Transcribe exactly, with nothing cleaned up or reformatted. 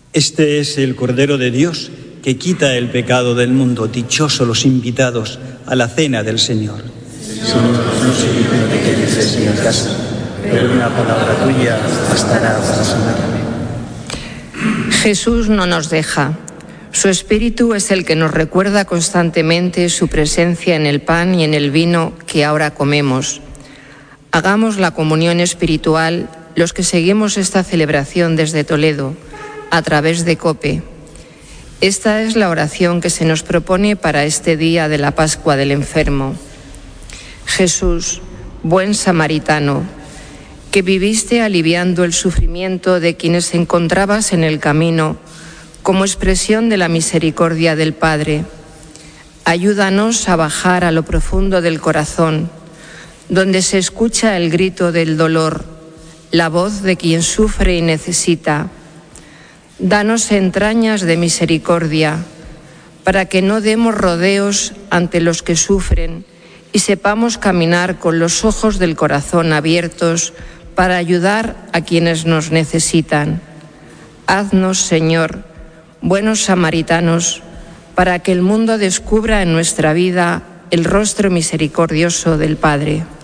Este es el Cordero de Dios que quita el pecado del mundo. Dichosos los invitados a la cena del Señor. Señor, no soy digno de que entres en mi casa, pero una palabra tuya bastará para sanarme. Jesús no nos deja. Su Espíritu es el que nos recuerda constantemente su presencia en el pan y en el vino que ahora comemos. Hagamos la comunión espiritual los que seguimos esta celebración desde Toledo, a través de COPE. Esta es la oración que se nos propone para este día de la Pascua del Enfermo. Jesús, buen samaritano, que viviste aliviando el sufrimiento de quienes encontrabas en el camino como expresión de la misericordia del Padre, ayúdanos a bajar a lo profundo del corazón, donde se escucha el grito del dolor, la voz de quien sufre y necesita. Danos entrañas de misericordia, para que no demos rodeos ante los que sufren y sepamos caminar con los ojos del corazón abiertos para ayudar a quienes nos necesitan. Haznos, Señor, buenos samaritanos, para que el mundo descubra en nuestra vida el rostro misericordioso del Padre.